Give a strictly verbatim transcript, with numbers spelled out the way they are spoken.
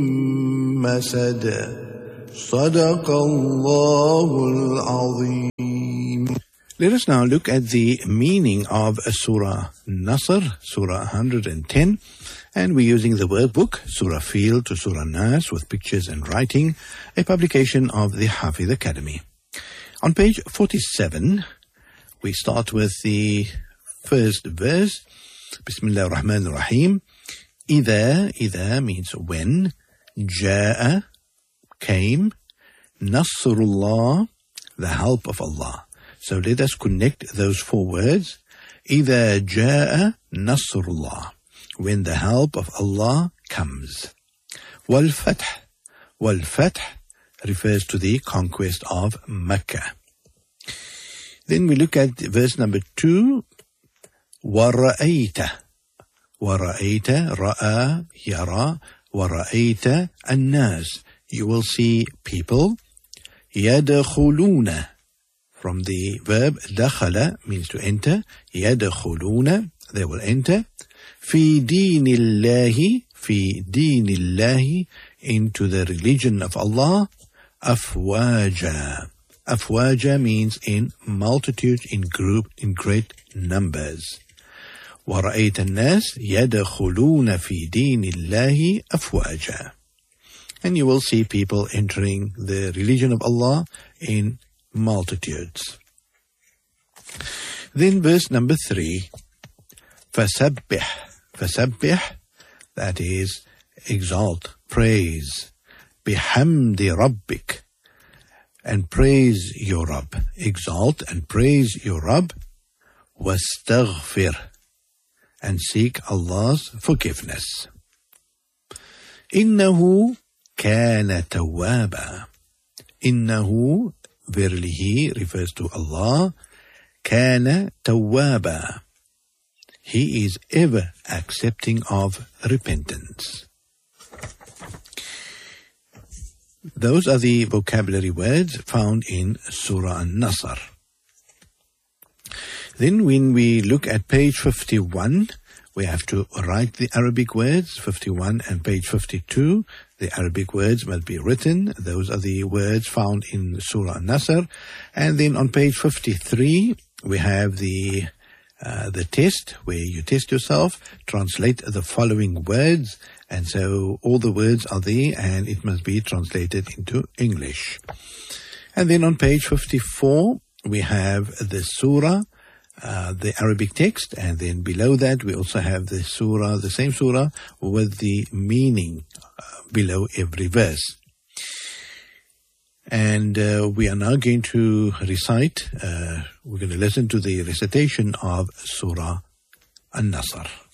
مسد صدق الله العظيم. Let us now look at the meaning of Surah Nasr, Surah one hundred ten, and we're using the workbook, Surah Fil to Surah Nas, with pictures and writing, a publication of the Hafiz Academy. On page forty-seven, we start with the first verse, Bismillah ar-Rahman ar-Rahim. Ida, Ida means when, Ja'a, came, Nasrullah, the help of Allah. So let us connect those four words. Ida Ja'a Nasrullah, when the help of Allah comes. Wal Fath, Wal Fath refers to the conquest of Mecca. Then we look at verse number two. Wara'ayta, Wara'ayta, Ra'a, Yara, Wara'ayta, An-Nas. You will see people. Yadkhuluna, from the verb dakhala means to enter. Yadkhuluna, they will enter. Fi dinillahi, fi dinillahi, into the religion of Allah. Afwaja. Afwaja means in multitude, in group, in great numbers. وَرَأَيْتَ النَّاسِ يَدْخُلُونَ فِي دِينِ اللَّهِ أَفْوَاجًا. And you will see people entering the religion of Allah in multitudes. Then verse number three, فَسَبِّحْ, فَسَبِّحْ, that is, exalt, praise, بِحَمْدِ رَبِّكَ, and praise your Rabb, exalt and praise your Rabb, وَاسْتَغْفِرْ, and seek Allah's forgiveness. إِنَّهُ كَانَ تَوَّابًا. إِنَّهُ, verily he refers to Allah. كَانَ تَوَّابًا, he is ever accepting of repentance. Those are the vocabulary words found in Surah An-Nasr. Then when we look at page fifty-one, we have to write the Arabic words, fifty-one and page fifty-two. The Arabic words must be written. Those are the words found in Surah An-Nasr. And then on page fifty-three, we have the uh, the test where you test yourself, translate the following words. And so all the words are there and it must be translated into English. And then on page fifty-four, we have the surah, uh, the Arabic text, and then below that we also have the surah, the same surah, with the meaning uh, below every verse. And uh, we are now going to recite, uh, we're going to listen to the recitation of Surah An-Nasr.